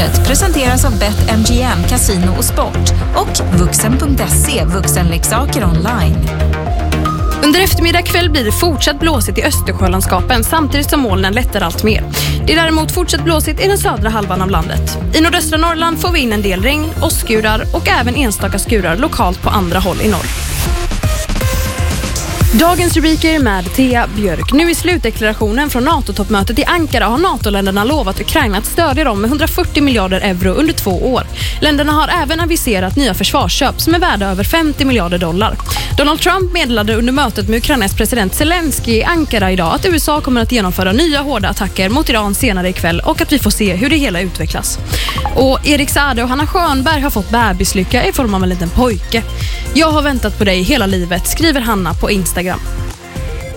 Aftonbladet presenteras av BetMGM, Casino och Sport och Vuxen.se, vuxenleksaker online. Under eftermiddag kväll blir det fortsatt blåsigt i Östersjölandskapen samtidigt som molnen lättar allt mer. Det är däremot fortsatt blåsigt i den södra halvan av landet. I nordöstra Norrland får vi in en del regn, åskskurar och även enstaka skurar lokalt på andra håll i norr. Dagens rubriker med Thea Björk. Nu i slutdeklarationen från NATO-toppmötet i Ankara har NATO-länderna lovat Ukraina att stödja dem med 140 miljarder euro under 2 år. Länderna har även aviserat nya försvarsköp som är värda över 50 miljarder dollar. Donald Trump meddelade under mötet med Ukrainas president Zelensky i Ankara idag att USA kommer att genomföra nya hårda attacker mot Iran senare ikväll och att vi får se hur det hela utvecklas. Och Erik Saade och Hanna Schönberg har fått bebislycka i form av en liten pojke. Jag har väntat på dig hela livet, skriver Hanna på Instagram.